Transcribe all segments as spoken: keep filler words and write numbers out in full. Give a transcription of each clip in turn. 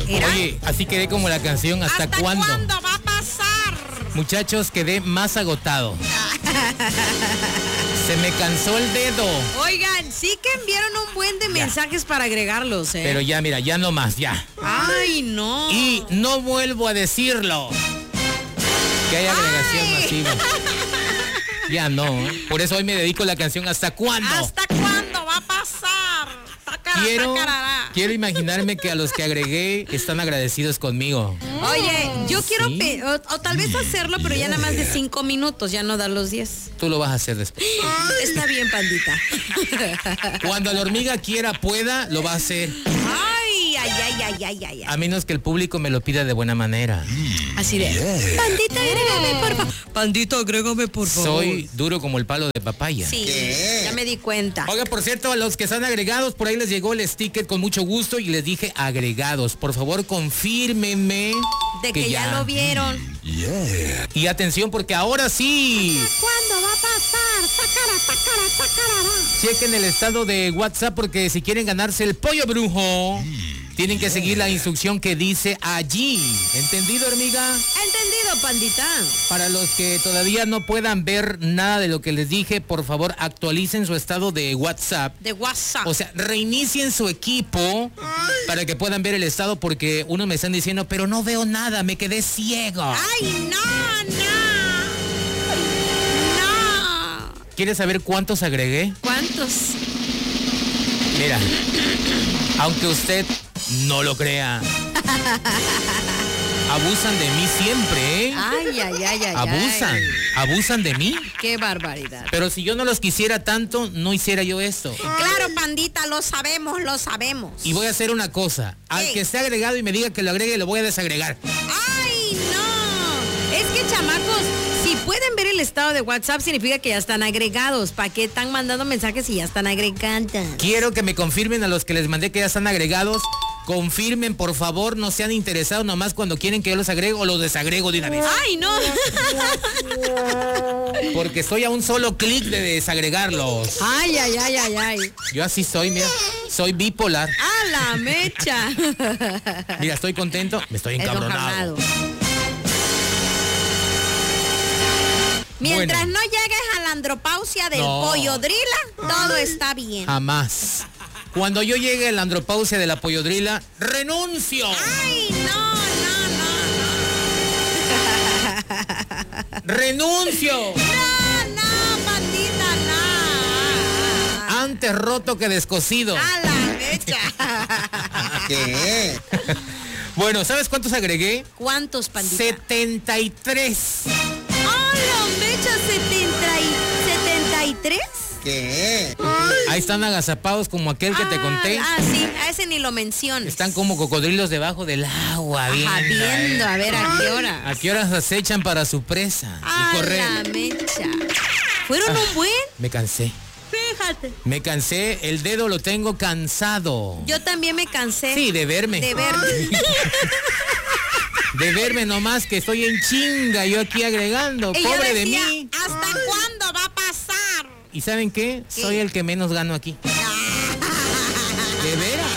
¿Era? Oye, así quedé como la canción. ¿Hasta, ¿Hasta cuándo? cuándo va a pasar? Muchachos, quedé más agotado. Se me cansó el dedo. Oigan, sí que enviaron un buen de mensajes para agregarlos, ¿eh? Pero ya, mira, ya no más, ya. Ay, no. Y no vuelvo a decirlo. Que hay agregación Ay. masiva. Ya no. Por eso hoy me dedico a la canción ¿Hasta cuándo? ¿Hasta cuándo va a pasar? Tacara, Quiero, tacarará. quiero imaginarme que a los que agregué están agradecidos conmigo. Oye, yo quiero, ¿Sí? pe- o, o tal vez hacerlo, pero ya nada más de cinco minutos, ya no dar los diez. Tú lo vas a hacer después. Está bien, pandita. Cuando la hormiga quiera, pueda, lo va a hacer. Ay, ay, ay, ay, ay, ay. A menos que el público me lo pida de buena manera. Así de. Pandita, agrégame, por favor. Pandita, agrégame, por favor. Soy duro como el palo de papaya. Sí, ya me di cuenta. Oiga, por cierto, a los que están agregados, por ahí les llegó el sticker con mucho gusto y les dije agregados. Por favor, confírmenme De que, ya. lo vieron. Yeah. Y atención, porque ahora sí. ¿Cuándo va a pasar? Tacara, tacara, tacarara. Chequen el estado de WhatsApp porque si quieren ganarse el pollo brujo, tienen que seguir la instrucción que dice allí. ¿Entendido, hormiga? Entendido, pandita. Para los que todavía no puedan ver nada de lo que les dije, por favor, actualicen su estado de WhatsApp. De WhatsApp. O sea, reinicien su equipo para que puedan ver el estado porque unos me están diciendo, pero no veo nada, me quedé ciego. ¡Ay, no, no! ¡No! ¿Quieres saber cuántos agregué? ¿Cuántos? Mira, aunque usted no lo crea, abusan de mí siempre, ¿eh? Ay, ay, ay, ay. Abusan, ay. abusan de mí. Qué barbaridad. Pero si yo no los quisiera tanto, no hiciera yo esto. Claro, pandita, lo sabemos, lo sabemos. Y voy a hacer una cosa. Al ¿Qué? que esté agregado y me diga que lo agregue, lo voy a desagregar. ¡Ay, no! Es que, chamacos, si pueden ver el estado de WhatsApp, significa que ya están agregados. ¿Para qué están mandando mensajes si ya están agregados? Quiero que me confirmen a los que les mandé que ya están agregados. Confirmen, por favor, no sean interesados nomás cuando quieren que yo los agregue o los desagrego de una vez. ¡Ay, no! Porque estoy a un solo clic de desagregarlos. ¡Ay, ay, ay, ay, ay! Yo así soy, mira. Soy bipolar. ¡A la mecha! Mira, estoy contento, me estoy Encabronado. encabronado. Mientras Bueno. no llegues a la andropausia del No. pollo drila, todo está bien. Jamás. Cuando yo llegue a la andropausia de la pollodrila, renuncio. ¡Ay, no, no, no! ¡Renuncio! ¡No, no, pandita, no! Antes roto que descosido. ¡A la mecha! ¿Qué? Bueno, ¿sabes cuántos agregué? ¿Cuántos, pandita? setenta y tres. ¡A la mecha! ¿setenta y setenta y tres? ¿Qué? Ahí están agazapados como aquel que te Ah, conté. Ah, sí, a ese ni lo menciones. Están como cocodrilos debajo del agua. Ajá, viendo, viendo, eh. a ver a qué hora. ¿A qué horas acechan para su presa? ¡A Y correr. la mecha! ¿Fueron un buen? Me cansé. Fíjate. Me cansé. El dedo lo tengo cansado. Yo también me cansé. Sí, de verme. De verme. De verme nomás que estoy en chinga. Yo aquí agregando. Y yo Pobre decía, de mí. ¿hasta cuándo va a pasar? ¿Y saben qué? ¿Qué? Soy el que menos gano aquí. ¿De veras?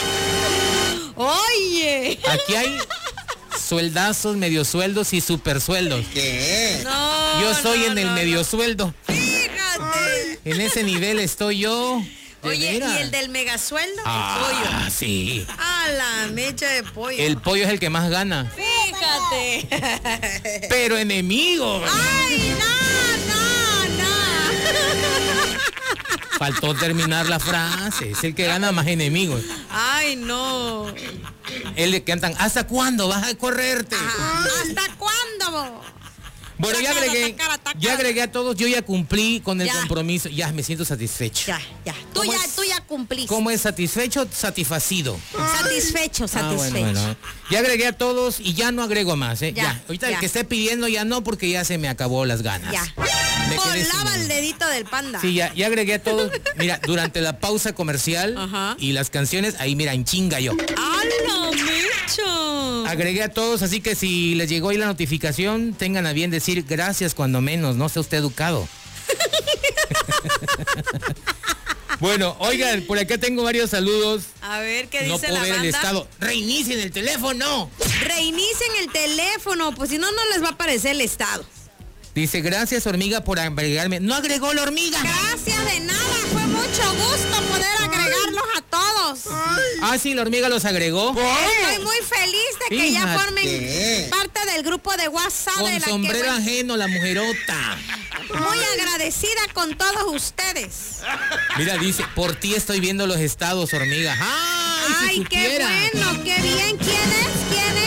Oye. Aquí hay sueldazos, medio sueldos y super sueldos. ¿Qué? No. Yo estoy no, en el no, medio no. sueldo. Fíjate. En ese nivel estoy yo. ¿De Oye, veras? ¿y el del megasueldo? Ah, El pollo. sí. A la mecha de pollo. El pollo es el que más gana. Fíjate. Pero enemigo. Ay, no, no, no. Faltó terminar la frase. Es el que gana más enemigos. Ay, no. El de que cantan, ¿hasta cuándo vas a correrte? Ah, ¿hasta cuándo? Bueno, ya Tacara, agregué, tacara, tacara. ya agregué a todos, yo ya cumplí con el Ya. compromiso, ya me siento satisfecho. Ya, ya. Tú ¿Cómo ya, es? tú ya cumpliste. ¿Cómo es satisfecho? Satisfacido. Satisfecho, Ah, satisfecho. bueno, bueno. Ya agregué a todos y ya no agrego más, ¿eh? Ya, Ya. Ahorita ya. el que esté pidiendo ya no porque ya se me acabó las ganas. Ya. Me quedé sin- Volaba el dedito del panda. Sí, ya, ya agregué a todos. Mira, durante la pausa comercial Ajá. y las canciones, ahí mira, en chinga yo. ¡A la mecha! Agregué a todos, así que si les llegó ahí la notificación, tengan a bien decir gracias cuando menos, no sea usted educado. Bueno, oigan, por acá tengo varios saludos. A ver, ¿qué No dice puedo la ver banda? el estado. Reinicien el teléfono. Reinicien el teléfono, pues si no, no les va a aparecer el estado. Dice, gracias hormiga por agregarme. No agregó la hormiga. Gracias de nada, fue mucho gusto poder agregarlos a todos. Ah, sí, la hormiga los agregó. Estoy muy feliz de que ya Fíjate. formen parte del grupo de WhatsApp de Con la que sombrero voy- ajeno, la mujerota. Muy agradecida con todos ustedes. Mira, dice, por ti estoy viendo los estados, hormiga. ¡Ay, Ay, si qué supiera! bueno, qué bien. ¿Quién es? ¿Quién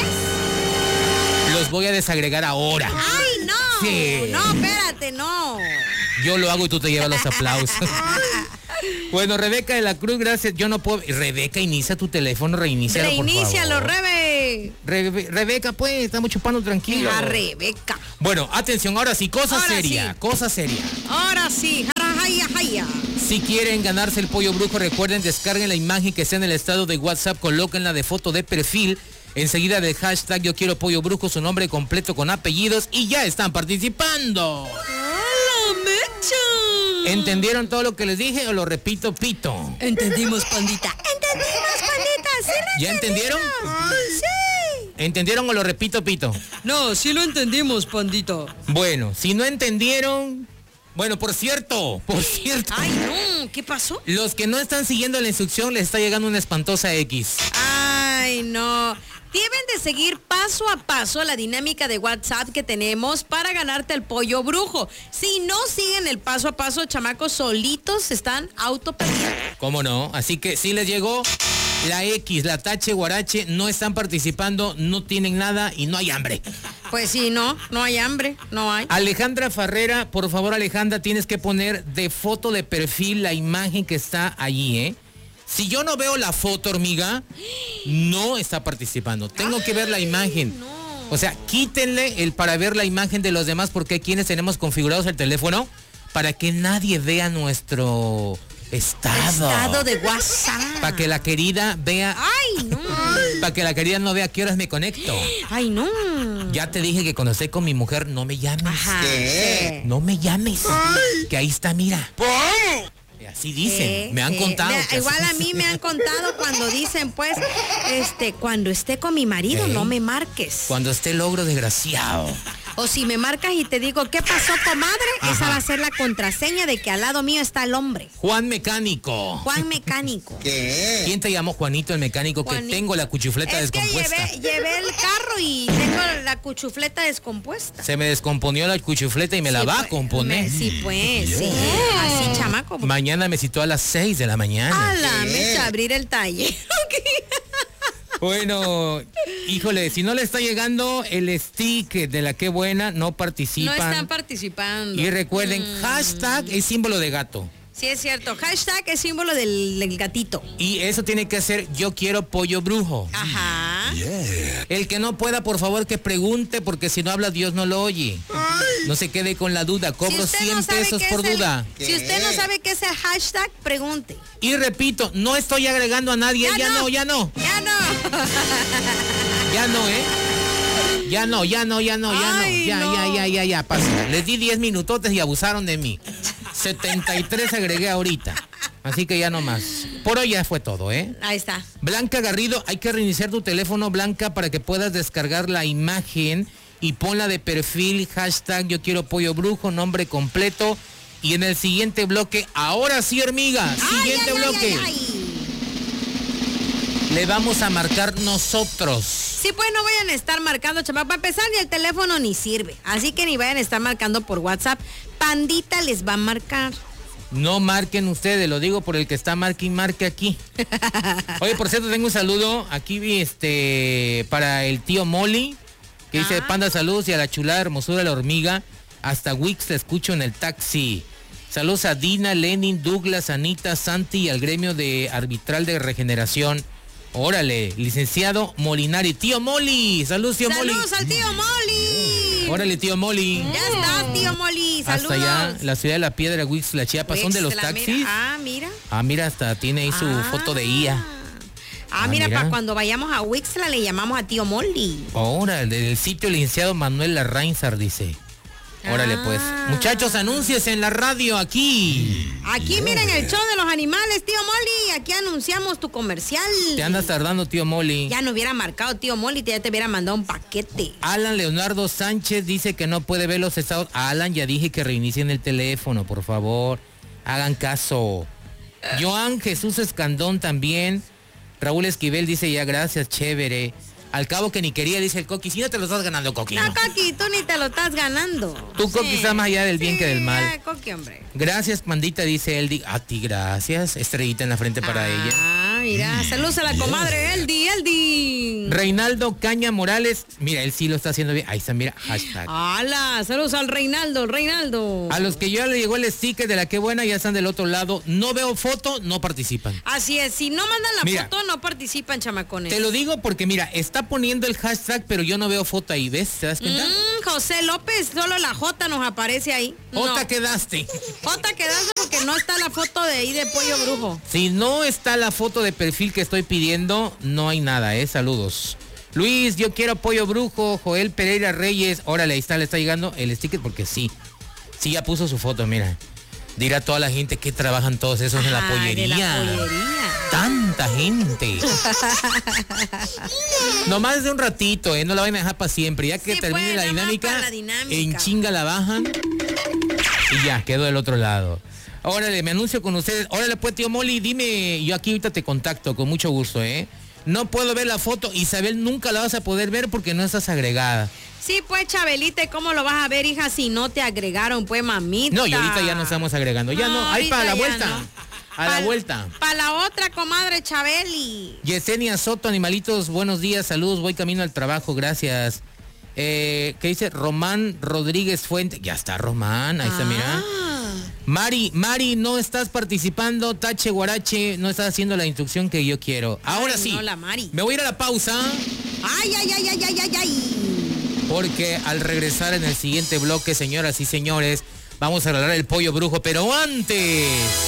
es? Los voy a desagregar ahora. Ay, no. Sí. No, espérate, no. Yo lo hago y tú te llevas los aplausos. Bueno, Rebeca de la Cruz, gracias. Yo no puedo. Rebeca, inicia tu teléfono, reinícialo, por Reinícialo, favor. Rebe. Rebe- Rebeca, pues, estamos chupando tranquilo. A Rebeca. Bueno, atención, ahora sí, cosa Ahora seria, sí. cosa seria. Ahora sí, jarajaya, jaya. Si quieren ganarse el pollo brujo, recuerden, descarguen la imagen que está en el estado de WhatsApp, colóquenla de foto de perfil, enseguida del hashtag yo quiero pollo brujo, su nombre completo con apellidos y ya están participando. ¡Hola, Mecha! ¿Entendieron todo lo que les dije o lo repito, pito? Entendimos, pandita. Entendimos, pandita. Sí lo ¿Ya entendieron? Sí. ¿Entendieron o lo repito, pito? No, sí lo entendimos, pandita. Bueno, si no entendieron... Bueno, por cierto, por cierto... Ay, no, ¿qué pasó? Los que no están siguiendo la instrucción les está llegando una espantosa X. Ay, no. Deben de seguir paso a paso la dinámica de WhatsApp que tenemos para ganarte el pollo brujo. Si no siguen el paso a paso, chamacos solitos se están autoperdiendo. ¿Cómo no? Así que si les llegó la X, la tache, guarache, no están participando, no tienen nada y no hay hambre. Pues sí, no, no hay hambre, no hay. Alejandra Farrera, por favor, Alejandra, tienes que poner de foto de perfil la imagen que está allí, ¿eh? Si yo no veo la foto, hormiga, no está participando. Tengo que ver la imagen. O sea, quítenle el para ver la imagen de los demás porque hay quienes tenemos configurados el teléfono para que nadie vea nuestro estado. Estado de WhatsApp. Para que la querida vea, Ay, no. para que la querida no vea a qué horas me conecto. Ay, no. Ya te dije que cuando esté con mi mujer no me llames. Ajá. ¿Qué? No me llames. Que ahí está, mira. Así dicen, Sí, me han sí. contado. Mira, que así igual a mí dicen. me han contado cuando dicen, pues, este, cuando esté con mi marido, ¿Eh? no me marques. Cuando esté logro desgraciado. O si me marcas y te digo, ¿qué pasó, comadre? Ajá. Esa va a ser la contraseña de que al lado mío está el hombre. Juan Mecánico. Juan Mecánico. ¿Qué? ¿Quién te llamó Juanito el mecánico? Juanito. Que tengo la cuchufleta Es que descompuesta. llevé, llevé el carro y tengo la cuchufleta descompuesta. Se me descomponió la cuchufleta y me la Sí, va pues, a componer. me- Sí, pues, sí. Así, chamaco. Mañana me citó a las seis de la mañana. A la ¿Qué? mecha, abrir el taller. Bueno, híjole, si no le está llegando el stick de la que buena, no No participan. están participando. Y recuerden, Mm. hashtag es símbolo de gato. Sí, es cierto. Hashtag es símbolo del, del gatito. Y eso tiene que ser yo quiero pollo brujo. Ajá. El que no pueda, por favor, que pregunte, porque si no habla Dios no lo oye. No se quede con la duda. Cobro usted cien no sabe pesos qué por es el- duda. Si usted no sabe qué es el hashtag, pregunte. Y repito, no estoy agregando a nadie. Ya, no. ya no. Ya no. Ya no, ¿eh? Ya no, ya no, ya no, ya Ay, no. Ya, no. ya, ya, ya, ya. Pasa. Les di diez minutotes y abusaron de mí. setenta y tres agregué ahorita. Así que ya no más. Por hoy ya fue todo, ¿eh? Ahí está. Blanca Garrido, hay que reiniciar tu teléfono, Blanca, para que puedas descargar la imagen y ponla de perfil, hashtag yo quiero pollo brujo, nombre completo. Y en el siguiente bloque, ahora sí, hormiga, siguiente Ay, ay, bloque, ay, ay, ay. le vamos a marcar nosotros. Sí, pues no vayan a estar marcando, chamaco. Para empezar, ni el teléfono ni sirve. Así que ni vayan a estar marcando por WhatsApp. Pandita les va a marcar. No marquen ustedes, lo digo por el que está marque y marque aquí. Oye, por cierto, tengo un saludo aquí este para el tío Molly, que dice, Ah. Panda, saludos, y a la chulada hermosura de la hormiga. Hasta Wix te escucho en el taxi. Saludos a Dina, Lenin, Douglas, Anita, Santi y al gremio de arbitral de regeneración. Órale, licenciado Molinari. Tío Molly, saludos, tío Molly. Saludos al tío Molly. Órale, tío Molly. Ya estás, tío Molly. Saludos. Hasta allá, la ciudad de La Piedra, Wix, la Chiapas, ¿son de los Huixla, taxis? mira. Ah, mira. Ah, mira, hasta tiene ahí su Ah. foto de I A. Ah, Ah, mira, mira. para cuando vayamos a Wixla le llamamos a tío Molly. Ahora, del sitio licenciado Manuel Larrainzar, dice. Órale, Ah. pues. Muchachos, anúnciese en la radio aquí. Aquí miren el show de los animales, tío Molly. Aquí anunciamos tu comercial. Te andas tardando, tío Molly. Ya no hubiera marcado, tío Molly, ya te hubiera mandado un paquete. Alan Leonardo Sánchez dice que no puede ver los estados. Alan, ya dije que reinicien el teléfono, por favor. Hagan caso. Joan Jesús Escandón también. Raúl Esquivel dice ya gracias, chévere. Al cabo que ni quería, dice el Coqui. Si no te lo estás ganando, Coqui. No, No. Coqui, tú ni te lo estás ganando. Tú, Coqui, estás más allá del bien Sí, que del mal. ya, Coqui, hombre. Gracias, pandita, dice Eldi. A ti, gracias. Estrellita en la frente para ella. Ah, mira, saludos a la comadre Eldi, Eldi. Reinaldo Caña Morales. Mira, él sí lo está haciendo bien. Ahí está, mira, hashtag. Hola, saludos al Reinaldo, Reinaldo. A los que ya le llegó el sticker de la que buena ya están del otro lado. No veo foto, no participan. Así es, si no mandan la Mira. foto, no participan, chamacones. Te lo digo porque mira, está poniendo el hashtag, pero yo no veo foto ahí, ¿ves? ¿Te das cuenta? Mm, José López, solo la J nos aparece ahí. Jota, No. quedaste. J quedaste porque no está la foto de ahí de Pollo Brujo. Si no está la foto de perfil que estoy pidiendo, no hay nada, ¿eh? Saludos. Luis, yo quiero Pollo Brujo. Joel Pereira Reyes. Órale, ahí está, le está llegando el sticker porque sí. Sí, ya puso su foto, mira. Dirá toda la gente que trabajan todos esos en la Ay, pollería. de la pollería. Tanta gente. Nomás de un ratito, ¿eh? No la van a dejar para siempre. Ya que Sí, termine pues, la nada más dinámica, para la dinámica. en chinga la bajan y ya, quedó del otro lado. Órale, me anuncio con ustedes. Órale, pues, tío Molly, dime, yo aquí ahorita te contacto, con mucho gusto, ¿eh? No puedo ver la foto. Isabel, nunca la vas a poder ver porque no estás agregada. Sí, pues, Chabelita, ¿y ¿cómo lo vas a ver, hija, si no te agregaron, pues, mamita? No, y ahorita ya no estamos agregando. Ya no, ahí ahorita para la ya vuelta. no. A la Pa'l- vuelta. Para la otra, comadre Chabeli. Yesenia Soto, animalitos, buenos días, saludos, voy camino al trabajo, gracias. Eh, ¿Qué dice? Román Rodríguez Fuente. Ya está Román, ahí está, mira. Ah. Mari, Mari, no estás participando, Tache Guarache, no estás haciendo la instrucción que yo quiero. Ahora Ay, sí, no, la Mari. me voy a ir a la pausa, Ay, ay, ay, ay, ay, ay, ay. porque al regresar en el siguiente bloque, señoras y señores, vamos a regalar el pollo brujo, pero antes...